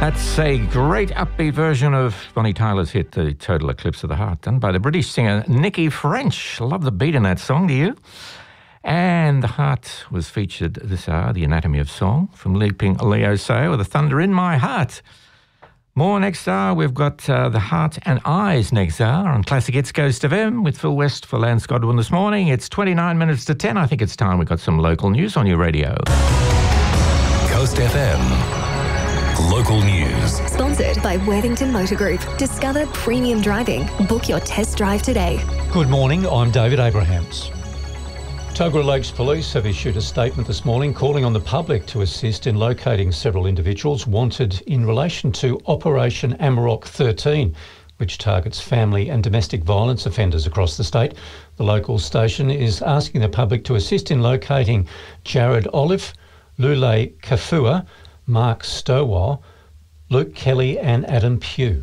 That's a great upbeat version of Bonnie Tyler's hit, The Total Eclipse of the Heart, done by the British singer Nikki French. Love the beat in that song, do you? And The Heart was featured this hour, The Anatomy of Song, from Leaping Leo Sayer with The Thunder in My Heart. More next hour, we've got The Heart and Eyes next hour on Classic Hits Coast FM with Phil West for Lance Godwin this morning. It's 29 minutes to 10. I think it's time we got some local news on your radio. Coast FM. Local news. Sponsored by Worthington Motor Group. Discover premium driving. Book your test drive today. Good morning, I'm David Abrahams. Tuggerah Lakes Police have issued a statement this morning calling on the public to assist in locating several individuals wanted in relation to Operation Amarok 13, which targets family and domestic violence offenders across the state. The local station is asking the public to assist in locating Jared Olive, Lule Kafua, Mark Stowell, Luke Kelly and Adam Pugh.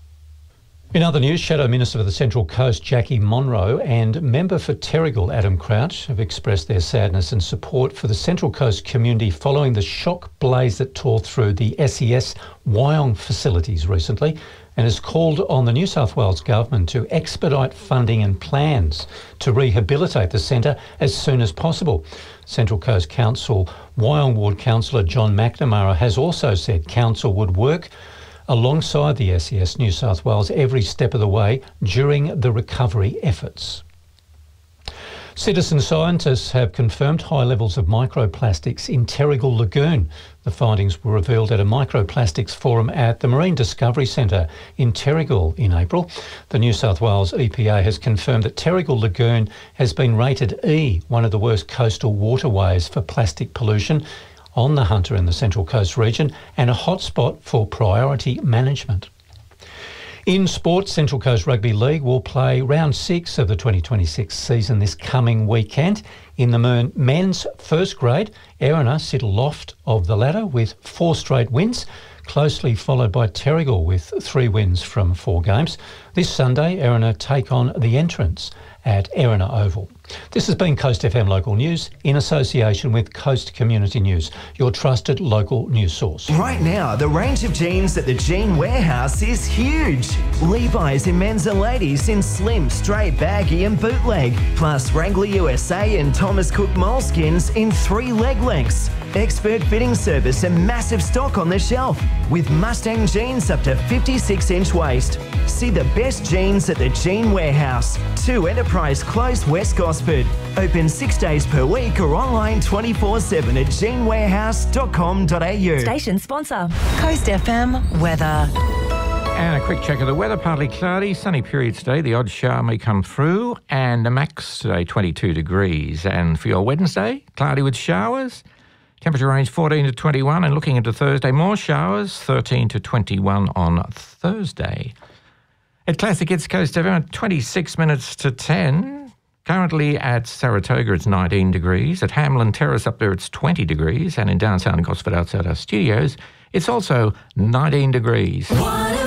In other news, Shadow Minister for the Central Coast Jackie Monroe and member for Terrigal Adam Crouch have expressed their sadness and support for the Central Coast community following the shock blaze that tore through the SES Wyong facilities recently, and has called on the New South Wales Government to expedite funding and plans to rehabilitate the centre as soon as possible. Central Coast Council Wyong Ward Councillor John McNamara has also said Council would work alongside the SES New South Wales every step of the way during the recovery efforts. Citizen scientists have confirmed high levels of microplastics in Terrigal Lagoon. The findings were revealed at a microplastics forum at the Marine Discovery Centre in Terrigal in April. The New South Wales EPA has confirmed that Terrigal Lagoon has been rated E, one of the worst coastal waterways for plastic pollution on the Hunter and the Central Coast region, and a hotspot for priority management. In sport, Central Coast Rugby League will play round 6 of the 2026 season this coming weekend. In the men's first grade, Erina sit aloft of the ladder with 4 straight wins, closely followed by Terrigal with 3 wins from 4 games. This Sunday, Erina take on the Entrants at Erina Oval. This has been Coast FM Local News in association with Coast Community News, your trusted local news source. Right now, the range of jeans at the Jean Warehouse is huge. Levi's in men's and ladies in slim, straight, baggy and bootleg, plus Wrangler USA and Thomas Cook moleskins in 3 leg lengths. Expert fitting service and massive stock on the shelf, with Mustang jeans up to 56-inch waist. See the best jeans at the Jean Warehouse, 2 Enterprise Close, West Gosford. Open 6 days per week or online 24/7 at jeanwarehouse.com.au. Station sponsor, Coast FM weather. And a quick check of the weather, partly cloudy, sunny periods today. The odd shower may come through, and the max today 22 degrees. And for your Wednesday, cloudy with showers. Temperature range 14 to 21, and looking into Thursday, more showers, 13 to 21 on Thursday. At Classic Hits Coast FM, 26 minutes to 10. Currently at Saratoga, it's 19 degrees. At Hamlin Terrace up there, it's 20 degrees. And in downtown Gosford, outside our studios, it's also 19 degrees.